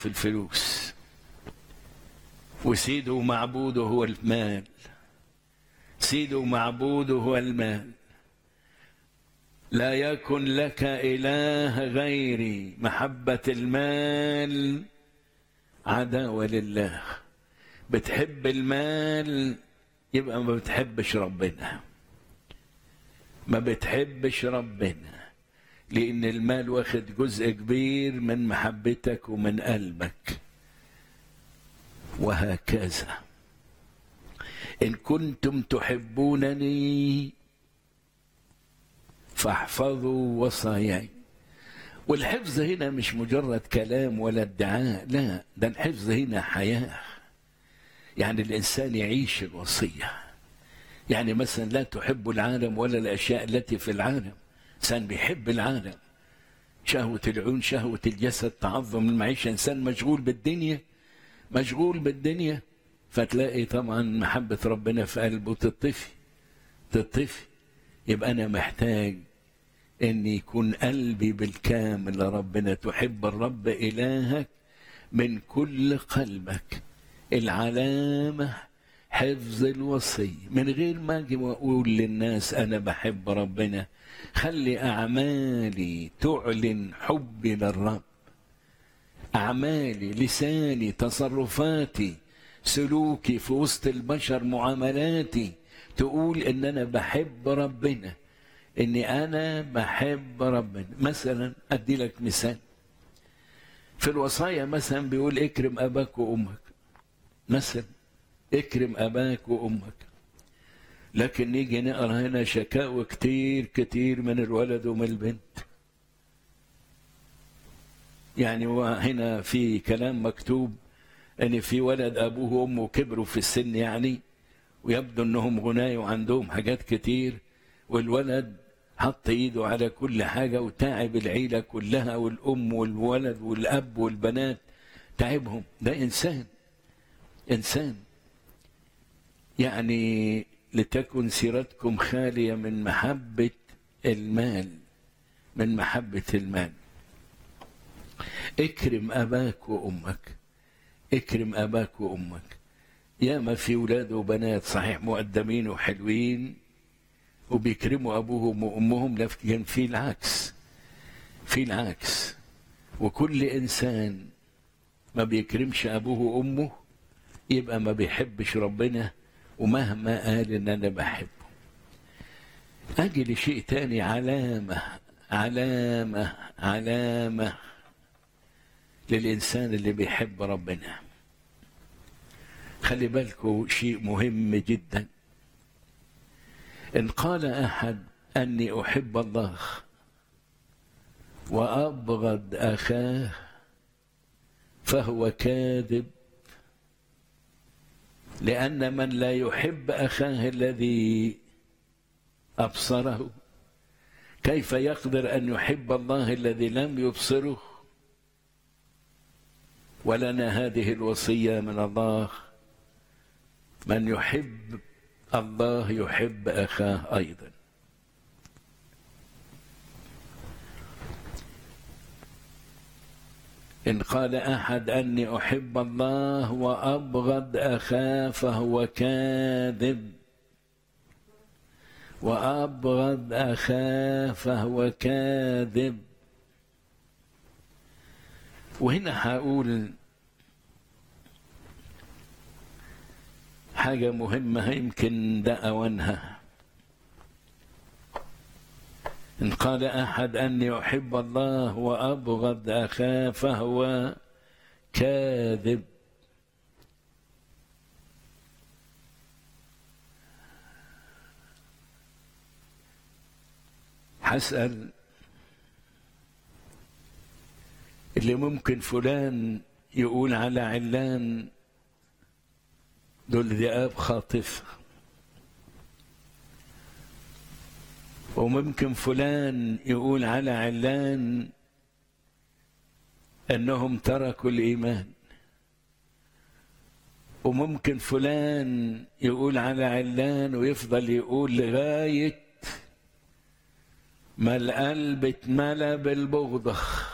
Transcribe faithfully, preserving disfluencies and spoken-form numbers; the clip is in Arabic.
في الفلوس، وسيده ومعبوده هو المال. سيده ومعبوده هو المال. لا يكن لك إله غيري. محبة المال عداوة لله. بتحب المال يبقى ما بتحبش ربنا، ما بتحبش ربنا، لأن المال واخد جزء كبير من محبتك ومن قلبك. وهكذا إن كنتم تحبونني فاحفظوا وصاياي. والحفظ هنا مش مجرد كلام ولا ادعاء، لا، ده الحفظ هنا حياة. يعني الإنسان يعيش الوصية. يعني مثلا لا تحب العالم ولا الأشياء التي في العالم. إنسان بيحب العالم، شهوة العيون، شهوة الجسد، تعظم المعيشة، إنسان مشغول بالدنيا، مشغول بالدنيا، فتلاقي طبعا محبة ربنا في قلبه تطفي تطفي. يبقى أنا محتاج أن يكون قلبي بالكامل لربنا. تحب الرب إلهك من كل قلبك. العلامة حفظ الوصي، من غير ما أجي وأقول للناس أنا بحب ربنا. خلي أعمالي تعلن حبي للرب. أعمالي، لساني، تصرفاتي، سلوكي في وسط البشر، معاملاتي، تقول إن أنا بحب ربنا، إني أنا بحب ربنا. مثلا أدي لك مثال في الوصايا، مثلا بيقول اكرم أباك وأمك، مثلا اكرم أباك وأمك. لكن نيجي نقرأ هنا شكاوى كتير كتير من الولد ومن البنت. يعني هنا في كلام مكتوب ان في ولد ابوه وامه كبروا في السن، يعني ويبدو انهم غناي وعندهم حاجات كتير، والولد حط ايده على كل حاجه وتعب العيله كلها، والام والولد والاب والبنات تعبهم. ده انسان انسان يعني لتكن سيرتكم خاليه من محبه المال، من محبه المال. اكرم أباك وأمك. اكرم أباك وأمك. ياما في ولاد وبنات صحيح مؤدبين وحلوين وبيكرموا أبوهم وأمهم، لكن في العكس، في العكس. وكل إنسان ما بيكرمش أبوه وأمه يبقى ما بيحبش ربنا، ومهما قال إن أنا بحبه. أجي لشيء تاني، علامة علامة علامة للإنسان اللي بيحب ربنا. خلي بالكم شيء مهم جدا. إن قال أحد أني أحب الله وأبغض أخاه فهو كاذب، لأن من لا يحب أخاه الذي أبصره كيف يقدر أن يحب الله الذي لم يبصره؟ ولنا هذه الوصية من الله: من يحب الله يحب أخاه أيضا. إن قال أحد أني أحب الله وأبغض أخاه فهو كاذب، وأبغض أخاه فهو كاذب. وهنا هقول حاجة مهمة يمكن ده أوانها. إن قال أحد أني أحب الله وأبغض أخاه فهو كاذب. هسأل اللي ممكن فلان يقول على علان دول ذئاب خاطفة، وممكن فلان يقول على علان أنهم تركوا الإيمان، وممكن فلان يقول على علان ويفضل يقول لغاية ما القلب اتملى بالبغضة.